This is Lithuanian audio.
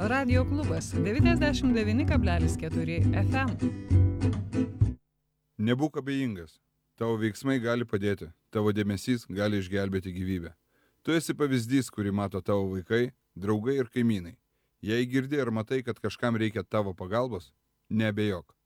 Radio klubas 99,4 FM. Nebūk abejingas. Tavo veiksmai gali padėti. Tavo dėmesys gali išgelbėti gyvybę. Tu esi pavyzdys, kurį mato tavo vaikai, draugai ir kaimynai. Jei girdi ar matai, kad kažkam reikia tavo pagalbos, neabejok.